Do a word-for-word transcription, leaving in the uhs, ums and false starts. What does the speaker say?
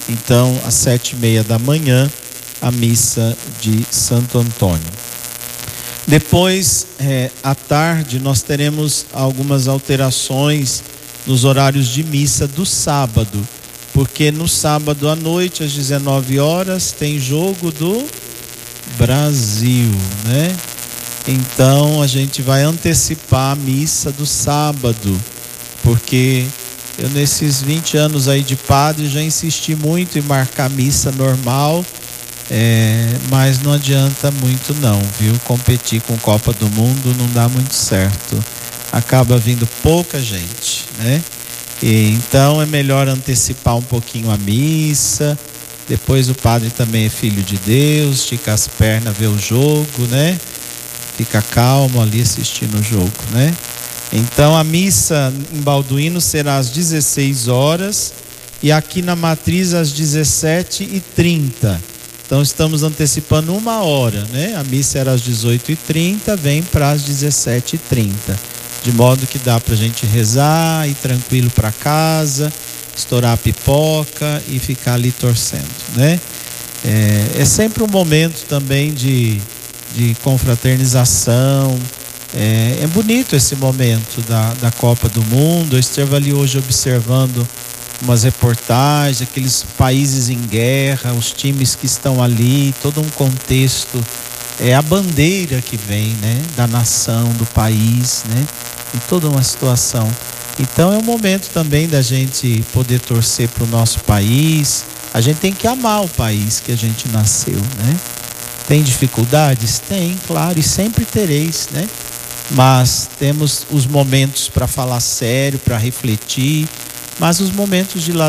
Então, às sete e meia da manhã, a missa de Santo Antônio. Depois, é, à tarde, nós teremos algumas alterações nos horários de missa do sábado, porque no sábado à noite, às dezenove horas, tem jogo do Brasil, né? Então a gente vai antecipar a missa do sábado, porque eu nesses vinte anos aí de padre já insisti muito em marcar missa normal, é, mas não adianta muito não, viu? Competir com Copa do Mundo não dá muito certo, acaba vindo pouca gente, né? E, então é melhor antecipar um pouquinho a missa. Depois o padre também é filho de Deus, estica as pernas, vê o jogo, né? Fica calmo ali assistindo o jogo, né? Então a missa em Balduíno será às dezesseis horas e aqui na Matriz às dezessete e trinta. Então estamos antecipando uma hora, né? A missa era às dezoito e trinta, vem para as dezessete e trinta. De modo que dá pra gente rezar, ir tranquilo para casa, estourar a pipoca e ficar ali torcendo, né? É, é sempre um momento também de, de confraternização. É, é bonito esse momento da, da Copa do Mundo. Eu estive ali hoje observando umas reportagens, aqueles países em guerra, os times que estão ali, todo um contexto, é a bandeira que vem, né, da nação, do país, né, em toda uma situação. Então é um momento também da gente poder torcer para o nosso país. A gente tem que amar o país que a gente nasceu, né? Tem dificuldades? Tem, claro, e sempre tereis, né? Mas temos os momentos para falar sério, para refletir, mas os momentos de lazer